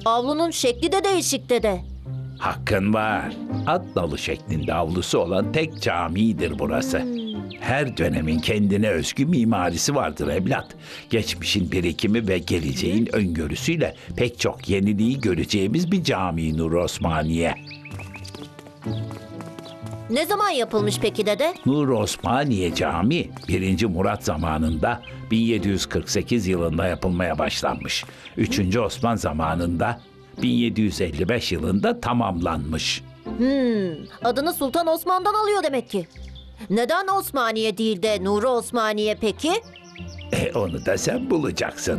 Avlunun şekli de değişik dede. Hakkın var. At nalı şeklinde avlusu olan tek camidir burası. Her dönemin kendine özgü mimarisi vardır evlat. Geçmişin birikimi ve geleceğin öngörüsüyle pek çok yeniliği göreceğimiz bir cami Nur Osmaniye. Ne zaman yapılmış peki dede? Nur Osmaniye Camii 1. Murat zamanında 1748 yılında yapılmaya başlanmış. 3. Osman zamanında 1755 yılında tamamlanmış. Adını Sultan Osman'dan alıyor demek ki. Neden Osmaniye değil de Nuri Osmaniye peki? Onu da sen bulacaksın.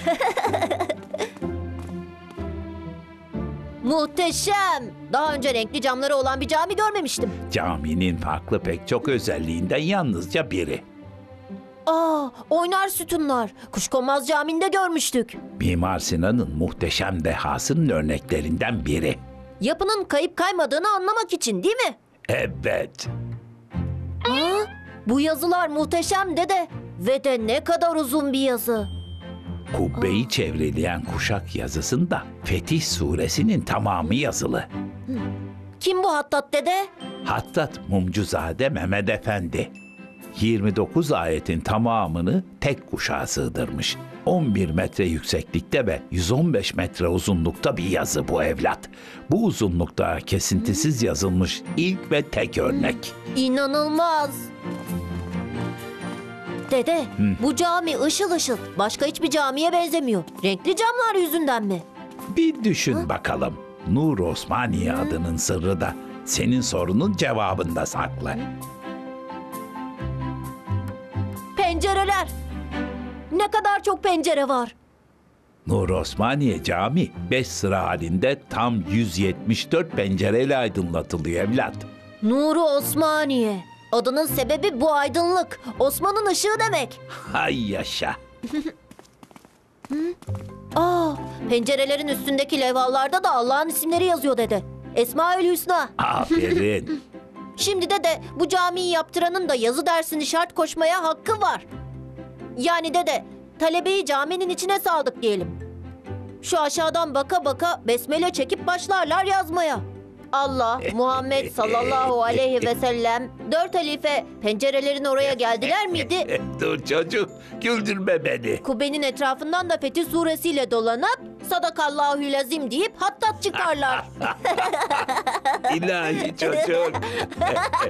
Muhteşem! Daha önce renkli camları olan bir cami görmemiştim. Caminin farklı pek çok özelliğinden yalnızca biri. Oynar sütunlar. Kuşkonmaz Camii'nde görmüştük. Mimar Sinan'ın muhteşem dehasının örneklerinden biri. Yapının kayıp kaymadığını anlamak için değil mi? Evet. Bu yazılar muhteşem dede. Ve de ne kadar uzun bir yazı. Kubbeyi çevreleyen kuşak yazısında Fetih Suresinin tamamı yazılı. Kim bu Hattat dede? Hattat Mumcuzade Mehmed Efendi. 29 ayetin tamamını tek kuşağa sığdırmış. 11 metre yükseklikte ve 115 metre uzunlukta bir yazı bu evlat. Bu uzunlukta kesintisiz yazılmış ilk ve tek örnek. İnanılmaz. Dede, bu cami ışıl ışıl. Başka hiçbir camiye benzemiyor. Renkli camlar yüzünden mi? Bir düşün bakalım. Nur Osmaniye adının sırrı da senin sorunun cevabında saklı. Pencereler. Ne kadar çok pencere var. Nur Osmaniye Camii 5 sıra halinde tam 174 pencereyle aydınlatılıyor evlat. Nuri Osmaniye. Adının sebebi bu aydınlık. Osman'ın ışığı demek. Hay yaşa. Pencerelerin üstündeki levhalarda da Allah'ın isimleri yazıyor dede. Esmaül Hüsna. Aferin. Şimdi de bu camiyi yaptıranın da yazı dersini şart koşmaya hakkı var. Yani dede, talebeyi caminin içine saldık diyelim. Şu aşağıdan baka baka besmele çekip başlarlar yazmaya. Allah, Muhammed sallallahu aleyhi ve sellem, 4 halife pencerelerin oraya geldiler miydi? Dur çocuk, güldürme beni. Kubbenin etrafından da Fetih suresiyle dolanıp sadakallahülazim deyip hattat çıkarlar. İlahi çocuk.